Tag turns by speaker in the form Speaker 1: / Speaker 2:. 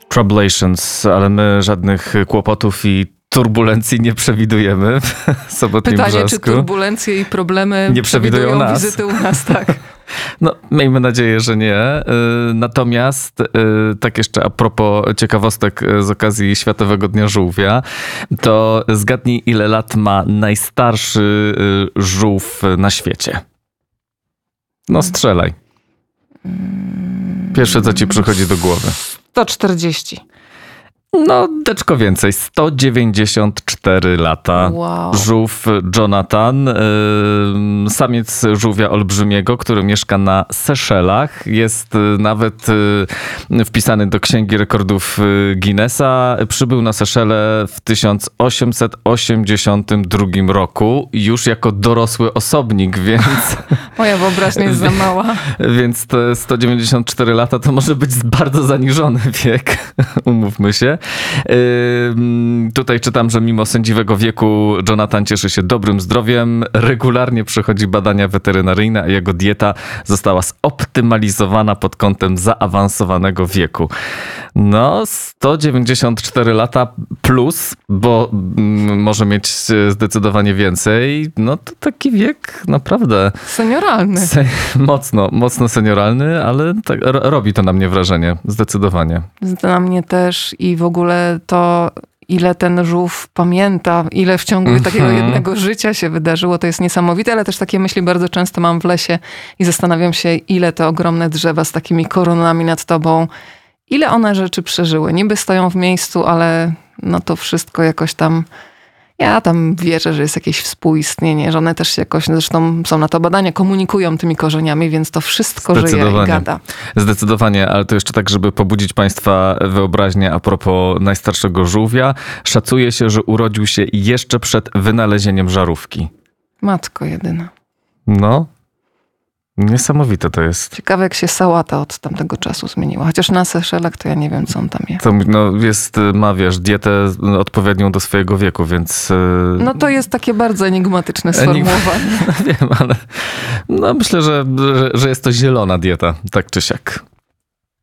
Speaker 1: Troubleshones, ale my żadnych kłopotów i turbulencji nie przewidujemy w Sobotnim
Speaker 2: Pytanie,
Speaker 1: Brzasku.
Speaker 2: czy turbulencje i problemy
Speaker 1: nie przewidują nas.
Speaker 2: wizyty u nas, tak.
Speaker 1: No, miejmy nadzieję, że nie. Natomiast tak jeszcze a propos ciekawostek z okazji Światowego Dnia Żółwia, to zgadnij, ile lat ma najstarszy żółw na świecie. No strzelaj. Pierwsze, co ci przychodzi do głowy.
Speaker 2: 140.
Speaker 1: No, deczko więcej. 194 lata.
Speaker 2: Wow.
Speaker 1: Żółw Jonathan, samiec żółwia olbrzymiego, który mieszka na Seszelach. Jest nawet wpisany do Księgi Rekordów Guinnessa. Przybył na Seszele w 1882 roku, już jako dorosły osobnik, więc...
Speaker 2: Moja wyobraźnia jest za mała.
Speaker 1: Więc te 194 lata to może być bardzo zaniżony wiek, umówmy się. Tutaj czytam, że mimo sędziwego wieku Jonathan cieszy się dobrym zdrowiem, regularnie przechodzi badania weterynaryjne, a jego dieta została zoptymalizowana pod kątem zaawansowanego wieku. No, 194 lata plus, bo może mieć zdecydowanie więcej. No to taki wiek naprawdę...
Speaker 2: Senioralny.
Speaker 1: Mocno senioralny, ale tak, robi to na mnie wrażenie, zdecydowanie.
Speaker 2: Na mnie też i w ogóle to, ile ten żółw pamięta, ile w ciągu takiego jednego życia się wydarzyło, to jest niesamowite, ale też takie myśli bardzo często mam w lesie i zastanawiam się, ile te ogromne drzewa z takimi koronami nad tobą, ile one rzeczy przeżyły. Niby stoją w miejscu, ale no to wszystko jakoś tam... Ja tam wierzę, że jest jakieś współistnienie, że one też jakoś, zresztą są na to badania, komunikują tymi korzeniami, więc to wszystko żyje i gada.
Speaker 1: Zdecydowanie, ale to jeszcze tak, żeby pobudzić Państwa wyobraźnię a propos najstarszego żółwia. Szacuje się, że urodził się jeszcze przed wynalezieniem żarówki.
Speaker 2: Matko jedyna.
Speaker 1: No, niesamowite to jest.
Speaker 2: Ciekawe, jak się sałata od tamtego czasu zmieniła. Chociaż na Seszelach to ja nie wiem, co on tam je.
Speaker 1: To, no, ma, wiesz, dietę odpowiednią do swojego wieku, więc...
Speaker 2: No to jest takie bardzo enigmatyczne sformułowanie.
Speaker 1: Wiem, ale no, myślę, że jest to zielona dieta, tak czy siak.